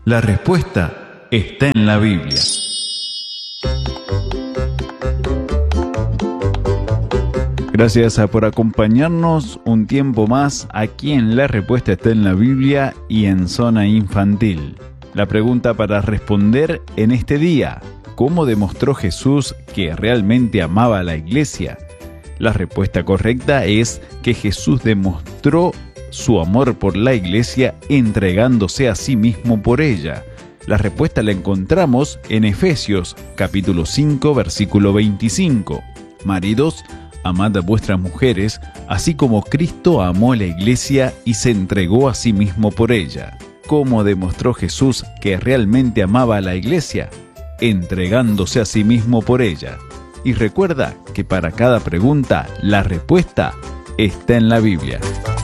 La respuesta está en la Biblia. Gracias por acompañarnos un tiempo más aquí en La Respuesta está en la Biblia y en Zona Infantil. La pregunta para responder en este día: ¿cómo demostró Jesús que realmente amaba a la iglesia? La respuesta correcta es que Jesús demostró su amor por la iglesia entregándose a sí mismo por ella. La respuesta la encontramos en Efesios capítulo 5 versículo 25. Maridos, amad a vuestras mujeres, así como Cristo amó a la iglesia y se entregó a sí mismo por ella. ¿Cómo demostró Jesús que realmente amaba a la iglesia? Entregándose a sí mismo por ella. Y recuerda que para cada pregunta, la respuesta está en la Biblia.